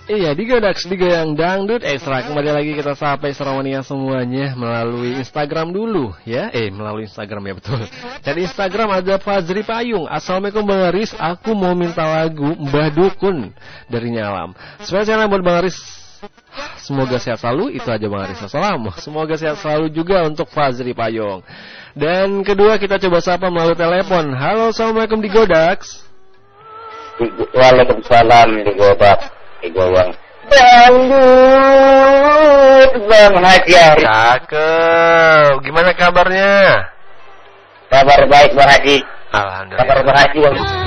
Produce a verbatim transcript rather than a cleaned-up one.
Iya, di Godax, di Goyang Dangdut Extra. Kembali lagi kita sampai Seramania semuanya melalui Instagram dulu ya. Eh, melalui Instagram ya, betul. Dan Instagram ada Fazri Payung. Assalamualaikum Bang Aris, aku mau minta lagu Mbah Dukun dari Nyalam. Spesialnya buat Bang Aris, semoga sehat selalu. Itu aja Bang Aris. Assalamualaikum. Semoga sehat selalu juga untuk Fazri Payung. Dan kedua kita coba sapa melalui telepon. Halo, Assalamualaikum di Godax. Waalaikumsalam di Godax. Gawang dangdut Bang Haji. Cakep. Gimana kabarnya? Kabar baik Bang Haji. Alhamdulillah. Kabar Bang Haji.